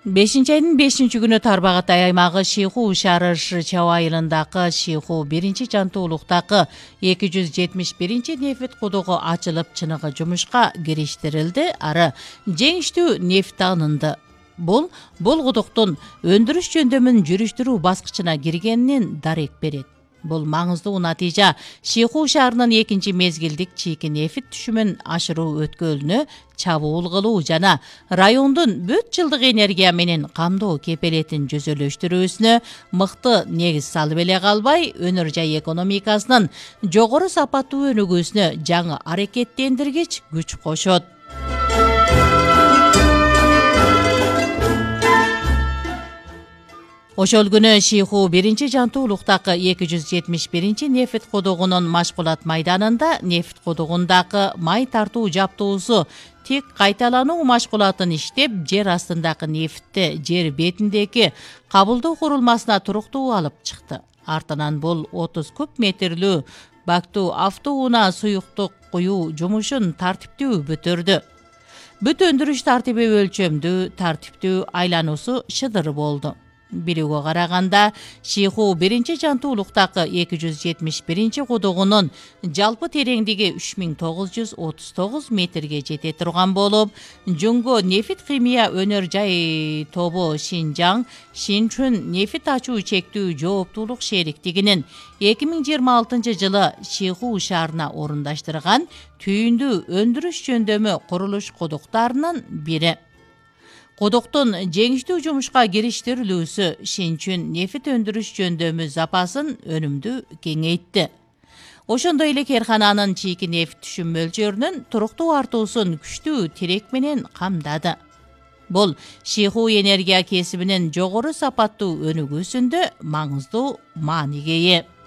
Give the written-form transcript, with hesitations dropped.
5-айдын 5-күнү Тарбағатай аймагы Шиху шаары Чаба айылындагы Шиху 1-жантуулуктагы 271 нефт кудугу ачылып чыныгы жумушка кириштирилди. Ары жеңиштүү нефт алынды. Бул кудуктун өндүрүш жөндөмүн жүрүштүрүү баскычына киргенинен дарек берет. Бул маңыздуу натыйжа Шиху шаарынын 2 мезгилдик чийки нефт түшүмүн ашыруу өткөлүнө чабуул кылуу жана райондун бүт жылдык энергия менен камдоо кепелетин жүзөлөштүрүүсүнө мыкты негиз салып эле калбай, өнөр жай экономикасынын жогору сапаттуу өнүгүүсүнө жаңы аракеттендиргич күч кошот. Ошол күнү Шиху 1-жантуулуктагы 271 нефт кудугунун машгулат майданында нефт кудугундагы май тартуу жаптоосу тик кайталануу машгулатын иштеп, жер астындагы нефтти жер бетиндеги кабылдоо курулмасына туруктуу алып чыкты. Артынан бул 30 куб метрлүү бактуу автоунаа суюктук куюу жумушун тартиптүү бүтүрдү. Бүт өндүрүш тартиби өлчөмдүү, тартиптүү, айлануусу шыдыр болду. Билүүгө караганда, Шиху 1-жантуулуктагы 271 кудугунун жалпы тереңдиги 3939 метрге жете турган болуп, Жунго нефт химия өнөр жай тобу Шинжаң, Шинчүн нефт ачуу чектүү жооптуулук шериктигинин 2026 жылы Шиху шаарына орундаштырган түйүндүү өндүрүш жөндөмү курулуш кудуктарынын бири. Кудуктун жеңиштүү жумушка кириштирилүүсү Шинчүн нефт өндүрүш жөндөмү запасын өнүмдүү кеңейтти. Ошондой эле керкананын чийки нефт түшүм мөлчөрүнүн туруктуу артуусун күчтүү тирек менен камдады. Бул Шиху энергия кесибинин жогору сапаттуу өнүгүүсүндө маңыздуу мааниге ээ.